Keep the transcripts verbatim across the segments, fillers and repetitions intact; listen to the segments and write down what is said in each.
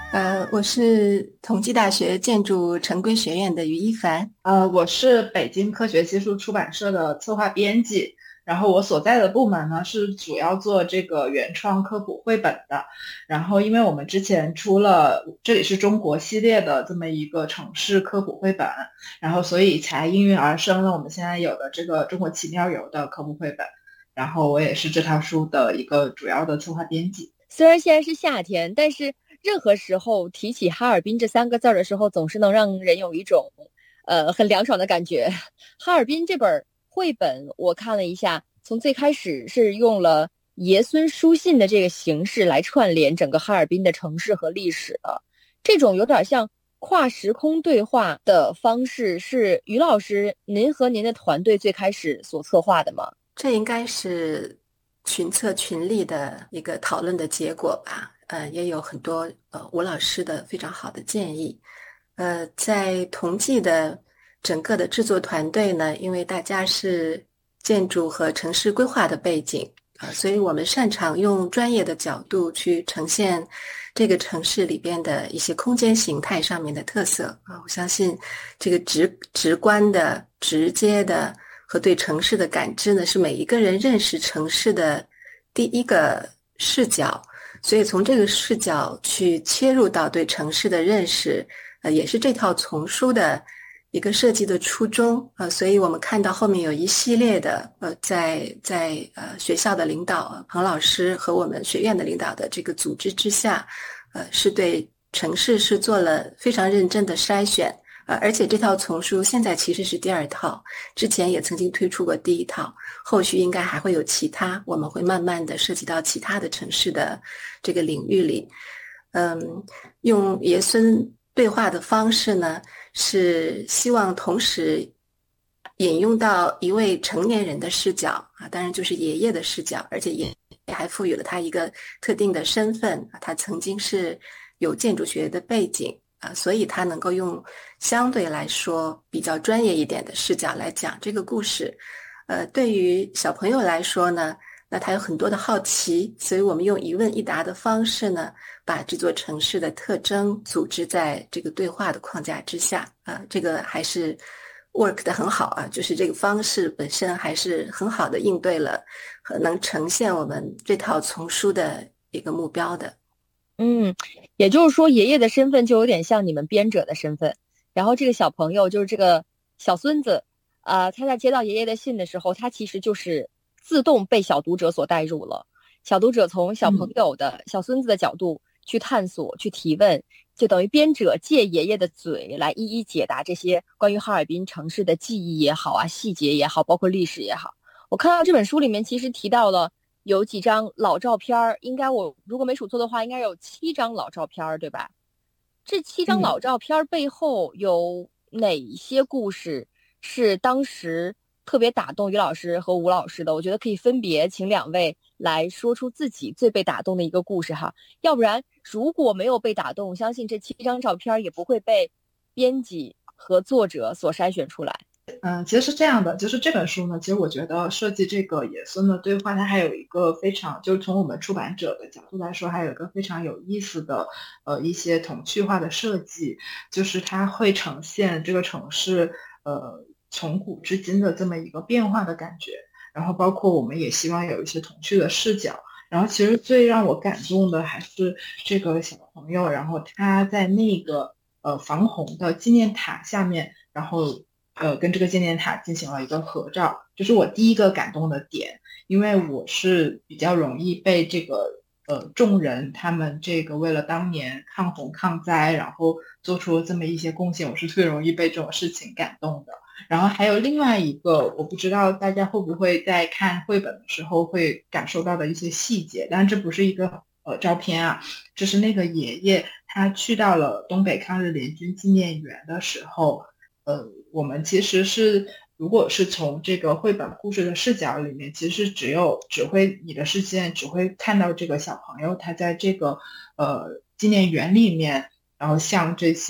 呃，我是同济大学建筑城规学院的于一凡。 呃，我是北京科学技术出版社的策划编辑，然后我所在的部门呢是主要做这个原创科普绘本的。然后，因为我们之前出了这里是中国系列的这么一个城市科普绘本，然后所以才应运而生了我们现在有的这个中国奇妙游的科普绘本。然后我也是这套书的一个主要的策划编辑。 虽然现在是夏天，但是任何时候提起哈尔滨这三个字儿的时候，总是能让人有一种呃很凉爽的感觉。哈尔滨这本绘本我看了一下，从最开始是用了爷孙书信的这个形式来串联整个哈尔滨的城市和历史的，这种有点像跨时空对话的方式，是于老师您和您的团队最开始所策划的吗？ 这应该是群策群力的一个讨论的结果吧。呃，也有很多呃吴老师的非常好的建议。呃，在同济的整个的制作团队呢，因为大家是建筑和城市规划的背景啊，呃所以我们擅长用专业的角度去呈现这个城市里边的一些空间形态上面的特色啊。我相信这个直直观的、直接的和对城市的感知呢，是每一个人认识城市的第一个视角。所以从这个视角去切入到对城市的认识，呃，也是这套丛书的一个设计的初衷。呃，所以我们看到后面有一系列的，呃，在在呃学校的领导彭老师和我们学院的领导的这个组织之下，呃，是对城市是做了非常认真的筛选。呃，而且这套丛书现在其实是第二套，之前也曾经推出过第一套，后续应该还会有其他，我们会慢慢的涉及到其他的城市的这个领域里。嗯，用爷孙对话的方式呢，是希望同时引用到一位成年人的视角啊，当然就是爷爷的视角，而且爷爷还赋予了他一个特定的身份，他曾经是有建筑学的背景啊，所以他能够用相对来说比较专业一点的视角来讲这个故事。呃，对于小朋友来说呢，那他有很多的好奇，所以我们用一问一答的方式呢，把这座城市的特征组织在这个对话的框架之下啊，这个还是 work 的很好啊，就是这个方式本身还是很好的应对了和能呈现我们这套丛书的一个目标的。 嗯，也就是说，爷爷的身份就有点像你们编者的身份，然后这个小朋友就是这个小孙子，呃，他在接到爷爷的信的时候，他其实就是自动被小读者所带入了。小读者从小朋嗯。 友的小孙子的角度去探索、去提问，就等于编者借爷爷的嘴来一一解答这些关于哈尔滨城市的记忆也好啊、细节也好，包括历史也好。我看到这本书里面其实提到了有几张老照片儿，应该我如果没数错的话，应该有七张老照片儿，对吧？这七张老嗯。 照片儿背后有哪一些故事是当时特别打动于老师和吴老师的？我觉得可以分别请两位来说出自己最被打动的一个故事哈。要不然，如果没有被打动，相信这七张照片也不会被编辑和作者所筛选出来。 嗯，其实是这样的，就是这本书呢，其实我觉得设计这个野孙的对话，它还有一个非常，就是从我们出版者的角度来说，还有一个非常有意思的，呃，一些童趣化的设计，就是它会呈现这个城市，呃，从古至今的这么一个变化的感觉，然后包括我们也希望有一些童趣的视角，然后其实最让我感动的还是这个小朋友，然后他在那个呃防洪的纪念塔下面，然后。呃，跟这个纪念塔进行了一个合照，就是我第一个感动的点，因为我是比较容易被这个呃众人他们这个为了当年抗洪抗灾，然后做出了这么一些贡献，我是最容易被这种事情感动的。然后还有另外一个，我不知道大家会不会在看绘本的时候会感受到的一些细节，但这不是一个呃照片啊，这是那个爷爷他去到了东北抗日联军纪念园的时候。呃，我们其实是，如果是从这个绘本故事的视角里面，其实只有只会你的视线只会看到这个小朋友他在这个呃纪念园里面，然后向这些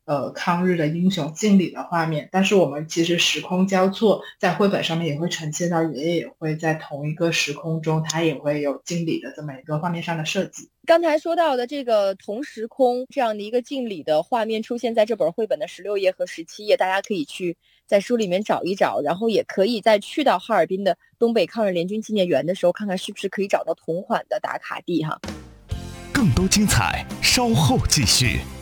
呃抗日的英雄敬礼的画面，但是我们其实时空交错，在绘本上面也会呈现到爷爷也会在同一个时空中，他也会有敬礼的这么一个画面上的设计。 刚才说到的这个同时空这样的一个敬礼的画面出现在这本绘本的十六页和十七页，大家可以去在书里面找一找，然后也可以在去到哈尔滨的东北抗日联军纪念园的时候，看看是不是可以找到同款的打卡地哈。 更多精彩稍后继续。